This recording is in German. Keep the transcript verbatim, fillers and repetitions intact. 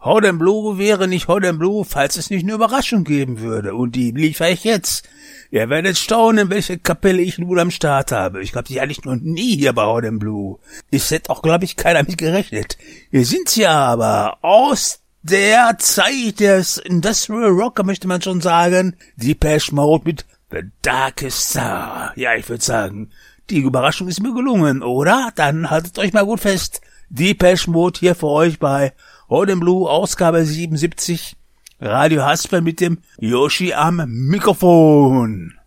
Hot and Blue wäre nicht Hot and Blue, falls es nicht eine Überraschung geben würde. Und die liefere ich jetzt. Ihr werdet staunen, welche Kapelle ich nun am Start habe. Ich glaube, die hatte ich noch nie hier bei Hot and Blue. Es hätte auch, glaube ich, keiner mit gerechnet. Wir sind ja aber aus der Zeit des Industrial Rock, möchte man schon sagen. Depeche Mode mit The Darkest Star. Ja, ich würde sagen, die Überraschung ist mir gelungen, oder? Dann haltet euch mal gut fest. Depeche Mode hier für euch bei Hot and Blue, Ausgabe siebenundsiebzig. Radio Hasper mit dem Yoshi am Mikrofon.